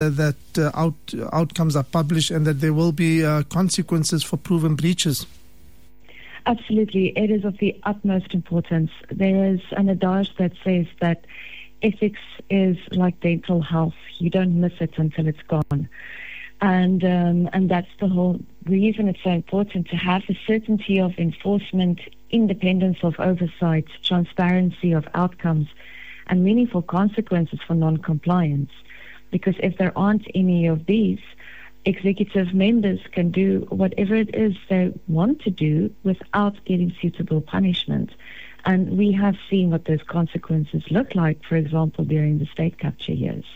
that outcomes are published and that there will be consequences for proven breaches? Absolutely. It is of the utmost importance. There is an adage that says that ethics is like dental health. You don't miss it until it's gone. And that's the whole reason it's so important to have the certainty of enforcement, independence of oversight, transparency of outcomes, and meaningful consequences for non-compliance. Because if there aren't any of these, executive members can do whatever it is they want to do without getting suitable punishment. And we have seen what those consequences look like, for example, during the state capture years.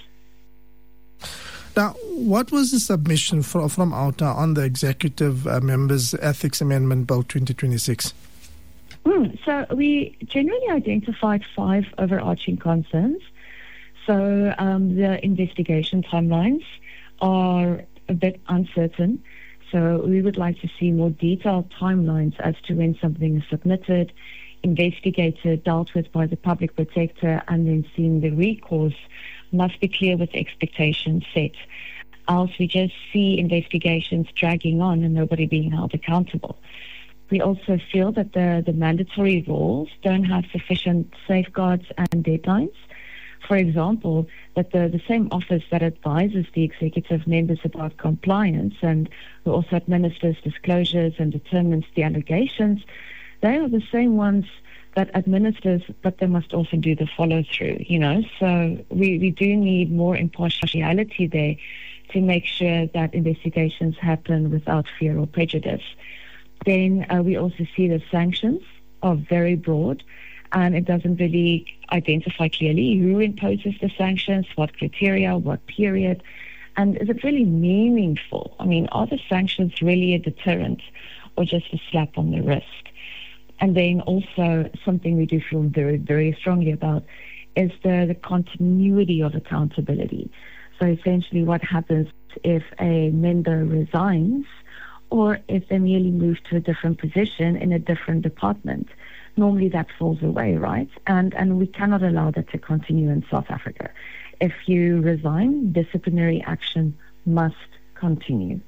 Now, what was the submission from OUTA on the executive members' ethics amendment bill 2026? So we generally identified 5 overarching concerns. So the investigation timelines are a bit uncertain. So we would like to see more detailed timelines as to when something is submitted, investigated, dealt with by the public protector, and then seeing the recourse must be clear with expectations set. Else we just see investigations dragging on and nobody being held accountable. We also feel that the mandatory rules don't have sufficient safeguards and deadlines. For example, that the same office that advises the executive members about compliance and who also administers disclosures and determines the allegations, they are the same ones that administers, but they must also do the follow-through, So we do need more impartiality there to make sure that investigations happen without fear or prejudice. Then we also see the sanctions are very broad, and it doesn't really identify clearly who imposes the sanctions, what criteria, what period, and is it really meaningful? I mean, are the sanctions really a deterrent or just a slap on the wrist? And then also something we do feel very, very strongly about is the continuity of accountability. So essentially what happens if a member resigns or if they merely move to a different position in a different department. Normally that falls away, right? And we cannot allow that to continue in South Africa. If you resign, disciplinary action must continue.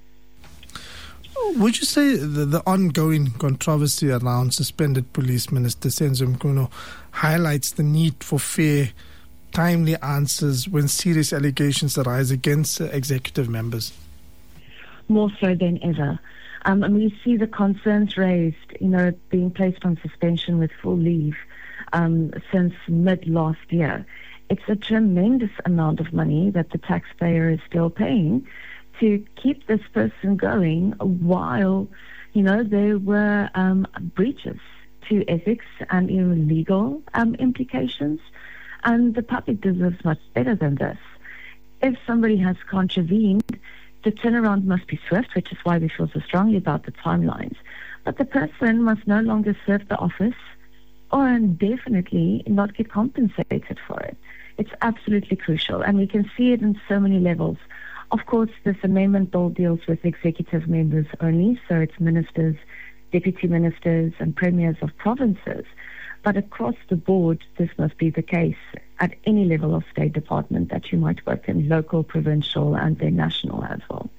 Would you say the ongoing controversy around suspended Police Minister Senzo Mchunu highlights the need for fair, timely answers when serious allegations arise against executive members? More so than ever. And we see the concerns raised, being placed on suspension with full leave since mid-last year. It's a tremendous amount of money that the taxpayer is still paying to keep this person going while, there were breaches to ethics and even legal implications. And the public deserves much better than this. If somebody has contravened, the turnaround must be swift, which is why we feel so strongly about the timelines. But the person must no longer serve the office or definitely not get compensated for it. It's absolutely crucial, and we can see it in so many levels. Of course, this amendment bill deals with executive members only, so it's ministers, deputy ministers, and premiers of provinces. But across the board, this must be the case at any level of State Department that you might work in, local, provincial, and then national as well.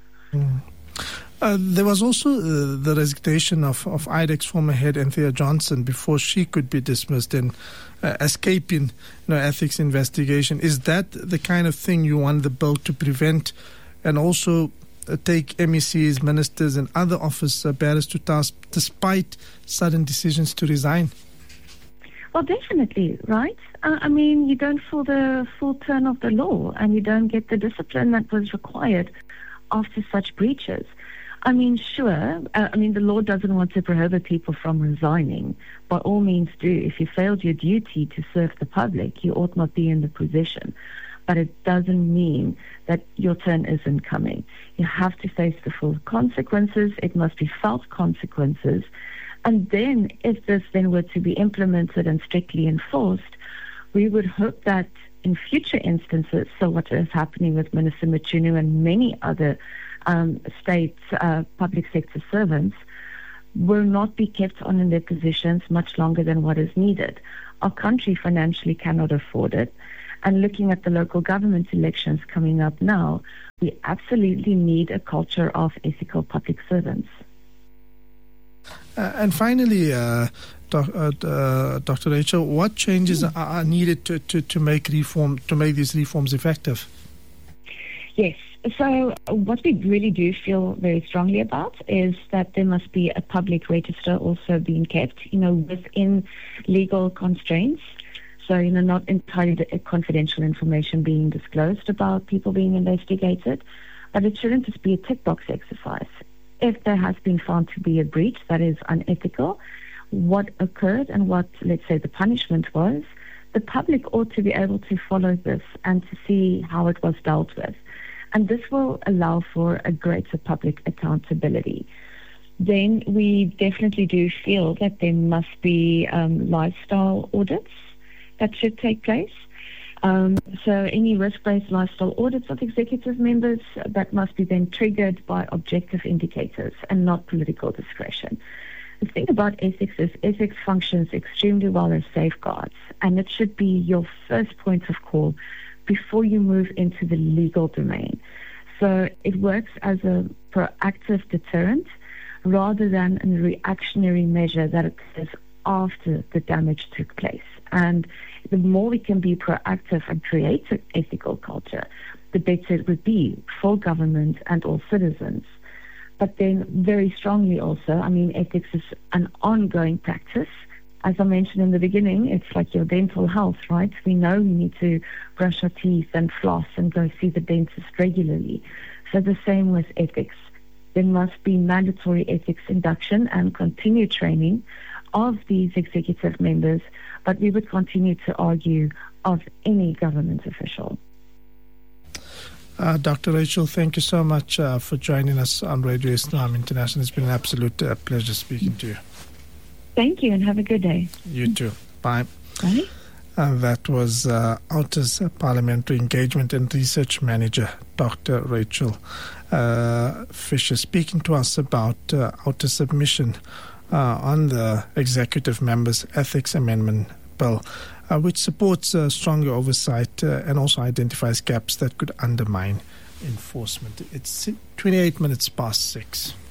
There was also the resignation of IDEX former head Anthea Johnson before she could be dismissed and escaping ethics investigation. Is that the kind of thing you want the bill to prevent, and also take MECs, ministers, and other office bearers to task despite sudden decisions to resign? Well, definitely, right? You don't feel the full turn of the law, and you don't get the discipline that was required after such breaches. Sure, the law doesn't want to prohibit people from resigning. By all means do. If you failed your duty to serve the public, you ought not be in the position. But it doesn't mean that your turn isn't coming. You have to face the full consequences. It must be felt consequences. And then, if this then were to be implemented and strictly enforced, we would hope that in future instances, so what is happening with Minister Mchunu and many other state public sector servants, will not be kept on in their positions much longer than what is needed. Our country financially cannot afford it. And looking at the local government elections coming up now, we absolutely need a culture of ethical public servants. And finally, Dr. Rachel, what changes are needed to make these reforms effective? Yes. So what we really do feel very strongly about is that there must be a public register also being kept, within legal constraints. So, not entirely confidential information being disclosed about people being investigated, but it shouldn't just be a tick box exercise. If there has been found to be a breach that is unethical, what occurred and what, let's say, the punishment was, the public ought to be able to follow this and to see how it was dealt with. And this will allow for a greater public accountability. Then we definitely do feel that there must be lifestyle audits that should take place. So any risk-based lifestyle audits of executive members, that must be then triggered by objective indicators and not political discretion. The thing about ethics is ethics functions extremely well as safeguards, and it should be your first point of call before you move into the legal domain. So it works as a proactive deterrent rather than a reactionary measure that occurs after the damage took place. And the more we can be proactive and create an ethical culture, the better it would be for government and all citizens. But then very strongly also, ethics is an ongoing practice. As I mentioned in the beginning, it's like your dental health, right? We know we need to brush our teeth and floss and go see the dentist regularly. So the same with ethics. There must be mandatory ethics induction and continued training of these executive members, but we would continue to argue of any government official. Dr. Rachel, thank you so much for joining us on Radio Islam International. It's been an absolute pleasure speaking to you. Thank you, and have a good day. You too. Bye. Bye. That was Outer's Parliamentary Engagement and Research Manager, Dr. Rachel Fisher, speaking to us about Outer's submission on the Executive Members' Ethics Amendment Bill, which supports stronger oversight and also identifies gaps that could undermine enforcement. It's 28 minutes past 6.